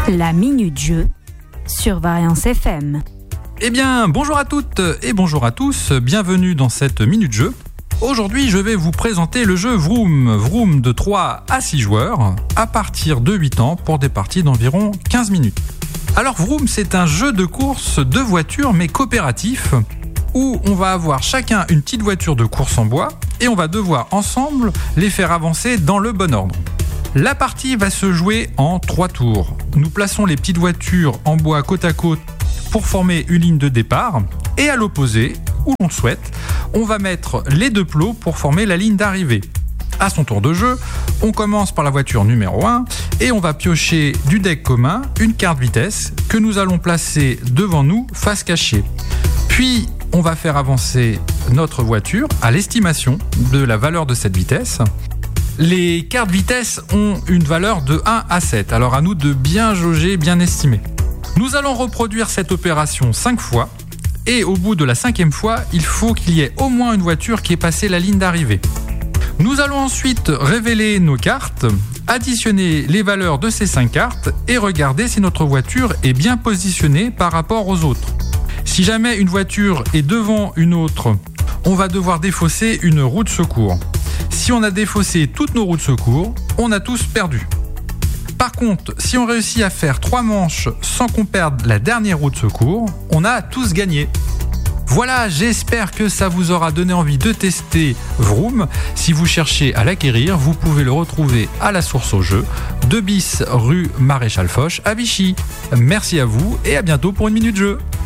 La Minute Jeu sur Variance FM. Eh bien, bonjour à toutes et bonjour à tous, bienvenue dans cette Minute Jeu. Aujourd'hui, je vais vous présenter le jeu Vroom. Vroom de 3 à 6 joueurs, à partir de 8 ans, pour des parties d'environ 15 minutes. Alors Vroom, c'est un jeu de course de voitures, mais coopératif, où on va avoir chacun une petite voiture de course en bois, et on va devoir ensemble les faire avancer dans le bon ordre. La partie va se jouer en 3 tours. Nous plaçons les petites voitures en bois côte à côte pour former une ligne de départ. Et à l'opposé, où l'on souhaite, on va mettre les 2 plots pour former la ligne d'arrivée. À son tour de jeu, on commence par la voiture numéro 1 et on va piocher du deck commun une carte vitesse que nous allons placer devant nous face cachée. Puis, on va faire avancer notre voiture à l'estimation de la valeur de cette vitesse. Les cartes vitesse ont une valeur de 1 à 7, alors à nous de bien jauger, bien estimer. Nous allons reproduire cette opération 5 fois, et au bout de la 5e fois, il faut qu'il y ait au moins une voiture qui ait passé la ligne d'arrivée. Nous allons ensuite révéler nos cartes, additionner les valeurs de ces 5 cartes, et regarder si notre voiture est bien positionnée par rapport aux autres. Si jamais une voiture est devant une autre, on va devoir défausser une roue de secours. Si on a défaussé toutes nos roues de secours, on a tous perdu. Par contre, si on réussit à faire 3 manches sans qu'on perde la dernière roue de secours, on a tous gagné. Voilà, j'espère que ça vous aura donné envie de tester Vroom. Si vous cherchez à l'acquérir, vous pouvez le retrouver à la source au jeu, 2 bis rue Maréchal Foch à Vichy. Merci à vous et à bientôt pour une Minute Jeu.